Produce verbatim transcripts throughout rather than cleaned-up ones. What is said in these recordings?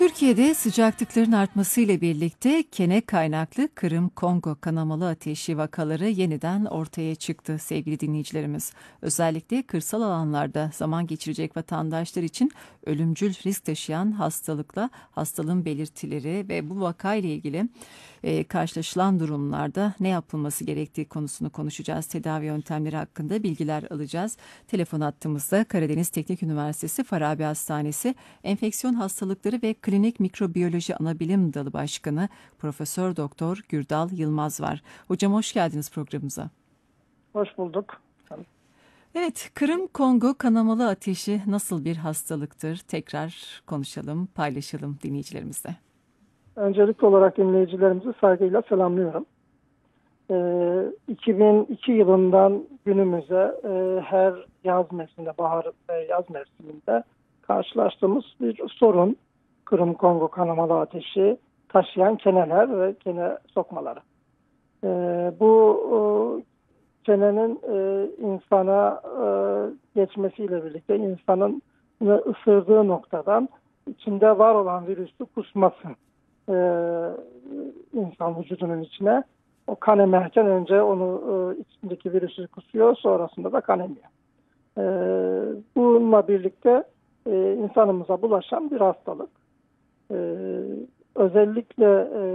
Türkiye'de sıcaklıkların artmasıyla birlikte kene kaynaklı Kırım-Kongo kanamalı ateşi vakaları yeniden ortaya çıktı sevgili dinleyicilerimiz. Özellikle kırsal alanlarda zaman geçirecek vatandaşlar için ölümcül risk taşıyan hastalıkla hastalığın belirtileri ve bu vakayla ilgili e, karşılaşılan durumlarda ne yapılması gerektiği konusunu konuşacağız. Tedavi yöntemleri hakkında bilgiler alacağız. Telefon hattımızda Karadeniz Teknik Üniversitesi Farabi Hastanesi Enfeksiyon Hastalıkları ve Klinik Mikrobiyoloji Anabilim Dalı Başkanı Profesör Doktor Gürdal Yılmaz var. Hocam hoş geldiniz programımıza. Hoş bulduk. Evet, Kırım-Kongo kanamalı ateşi nasıl bir hastalıktır? Tekrar konuşalım, paylaşalım dinleyicilerimizle. Öncelikli olarak dinleyicilerimizi saygıyla selamlıyorum. Ee, iki bin iki yılından günümüze e, her yaz mevsiminde, bahar ve yaz mevsiminde karşılaştığımız bir sorun. Kırım-Kongo kanamalı ateşi taşıyan keneler ve kene sokmaları. Ee, bu e, kenenin e, insana e, geçmesiyle birlikte insanın ısırdığı noktadan içinde var olan virüsü kusması. Ee, insan vücudunun içine o kan emerken önce onu e, içindeki virüsü kusuyor, sonrasında da kan emiyor. Ee, bununla birlikte e, insanımıza bulaşan bir hastalık. Ee, özellikle e,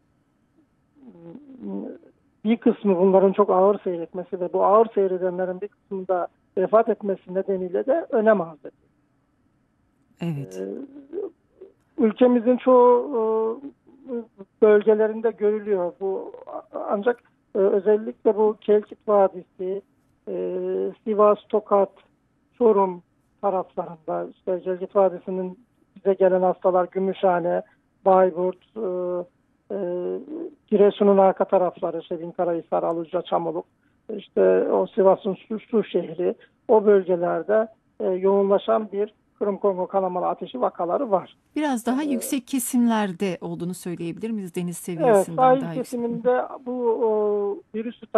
bir kısmı bunların çok ağır seyretmesi ve bu ağır seyredenlerin bir kısmında vefat etmesi nedeniyle de önem arz ediyor. Evet. Ee, ülkemizin çoğu e, bölgelerinde görülüyor bu, ancak e, özellikle bu Kelkit Vadisi, e, Sivas, Tokat, Çorum taraflarında, işte Kelkit Vadisi'nin bize gelen hastalar Gümüşhane, Bayburt, e, e, Giresun'un arka tarafları, Şebin Karahisar, Aluca, Çamoluk, işte o Sivas'ın Su, Su şehri, o bölgelerde e, yoğunlaşan bir Kırım-Kongo kanamalı ateşi vakaları var. Biraz daha Ee, yüksek kesimlerde olduğunu söyleyebilir miyiz? Deniz evet, seviyesinden sahil daha yüksek. kesiminde bu o, virüsü